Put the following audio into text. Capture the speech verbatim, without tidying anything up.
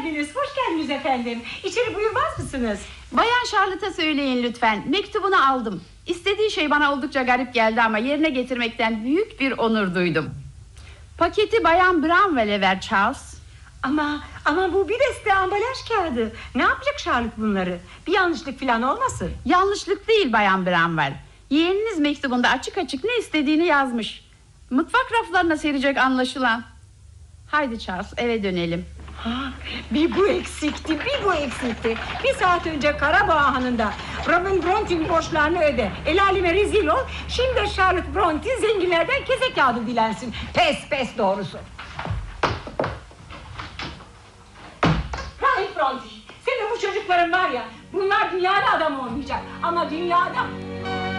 geldiniz, hoş geldiniz efendim. İçeri buyurmaz mısınız? Bayan Charlotte'a söyleyin lütfen. Mektubunu aldım. İstediği şey bana oldukça garip geldi ama yerine getirmekten büyük bir onur duydum. Paketi Bayan Bramwell'e ver Charles. Ama ama bu bir deste ambalaj kağıdı. Ne yapacak Charlotte bunları? Bir yanlışlık falan olmasın? Yanlışlık değil Bayan Bramwell. Yeğeniniz mektubunda açık açık ne istediğini yazmış. Mutfak raflarına serecek anlaşılan. Haydi Charles, eve dönelim. Ha, bir bu eksikti, bir bu eksikti. Bir saat önce Karabağ Hanı'nda Robin Bronte'nin borçlarını öde, el aleme rezil ol. Şimdi Charlotte Bronte zenginlerden kese kağıdı dilensin. Pes pes doğrusu. Rahip Bronte, senin bu çocukların var ya, bunlar dünyada adam olmayacak. Ama dünyada